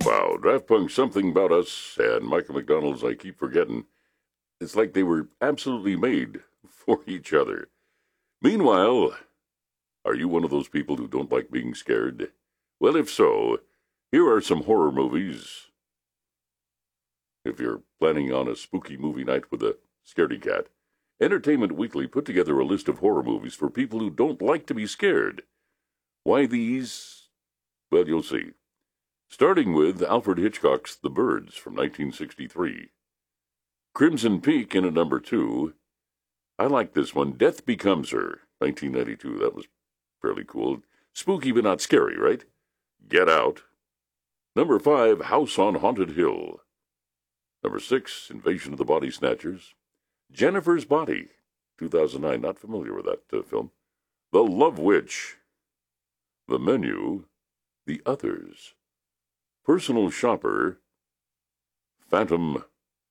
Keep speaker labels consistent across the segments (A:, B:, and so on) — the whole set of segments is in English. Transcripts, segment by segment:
A: Wow, Daft Punk, Something About Us, and Michael McDonald's I Keep Forgetting. It's like they were absolutely made for each other. Meanwhile, are you one of those people who don't like being scared? Well, if so, here are some horror movies. If you're planning on a spooky movie night with a scaredy cat, Entertainment Weekly put together a list of horror movies for people who don't like to be scared. Why these? Well, you'll see. Starting with Alfred Hitchcock's The Birds from 1963. Crimson Peak in at number 2. I like this one, Death Becomes Her, 1992. That was fairly cool. Spooky but not scary, right? Get Out. Number 5, House on Haunted Hill. Number 6, Invasion of the Body Snatchers. Jennifer's Body, 2009. Not familiar with that film. The Love Witch. The Menu. The Others. Personal Shopper. Phantom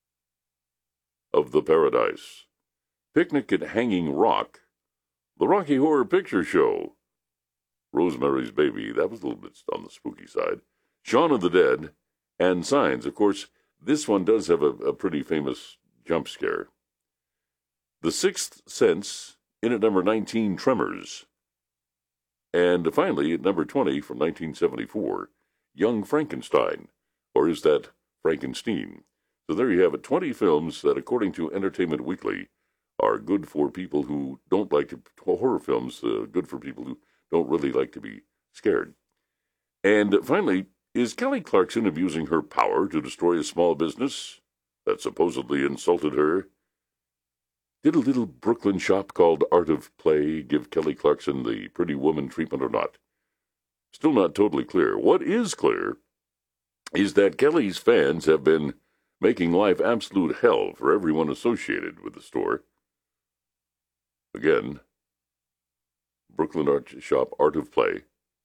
A: of the Paradise. Picnic at Hanging Rock. The Rocky Horror Picture Show. Rosemary's Baby. That was a little bit on the spooky side. Shaun of the Dead. And Signs. Of course, this one does have a pretty famous jump scare. The Sixth Sense, in at number 19, Tremors. And finally, at number 20 from 1974, Young Frankenstein. Or is that Frankenstein? So there you have it, 20 films that, according to Entertainment Weekly, are good for people who don't like to, horror films, good for people who don't really like to be scared. And finally, is Kelly Clarkson abusing her power to destroy a small business that supposedly insulted her? Did a little Brooklyn shop called Art of Play give Kelly Clarkson the pretty woman treatment or not? Still not totally clear. What is clear is that Kelly's fans have been making life absolute hell for everyone associated with the store. Again, Brooklyn art shop Art of Play.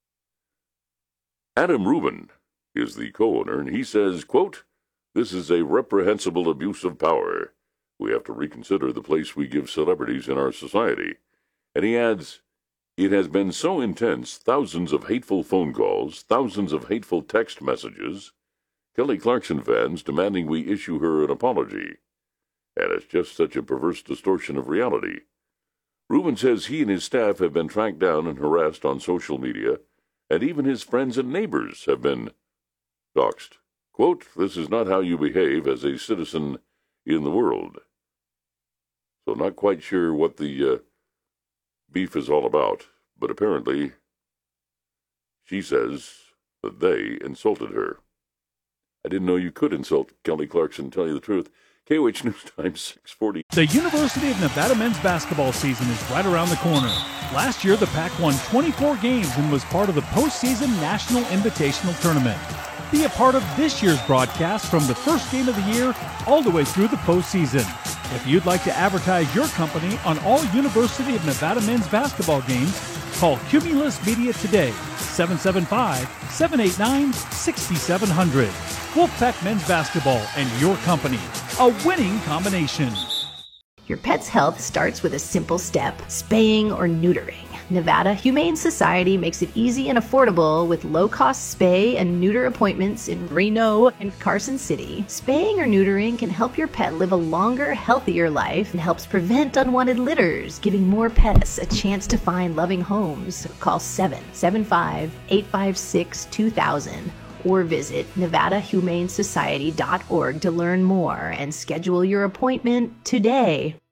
A: Adam Rubin is the co-owner, and he says, quote, "This is a reprehensible abuse of power. We have to reconsider the place we give celebrities in our society." And he adds, "It has been so intense, thousands of hateful phone calls, thousands of hateful text messages, Kelly Clarkson fans demanding we issue her an apology. And it's just such a perverse distortion of reality." Rubin says he and his staff have been tracked down and harassed on social media, and even his friends and neighbors have been doxxed. Quote, "This is not how you behave as a citizen in the world." So not quite sure what the beef is all about, but apparently she says that they insulted her. I didn't know you could insult Kelly Clarkson, tell you the truth. KOH News Time, 640.
B: The University of Nevada men's basketball season is right around the corner. Last year, the Pac won 24 games and was part of the postseason National Invitational Tournament. Be a part of this year's broadcast from the first game of the year all the way through the postseason. If you'd like to advertise your company on all University of Nevada men's basketball games, call Cumulus Media today, 775-789-6700. Wolfpack Men's Basketball and your company, a winning combination.
C: Your pet's health starts with a simple step, spaying or neutering. Nevada Humane Society makes it easy and affordable with low-cost spay and neuter appointments in Reno and Carson City. Spaying or neutering can help your pet live a longer, healthier life and helps prevent unwanted litters, giving more pets a chance to find loving homes. Call 775-856-2000 or visit nevadahumanesociety.org to learn more and schedule your appointment today.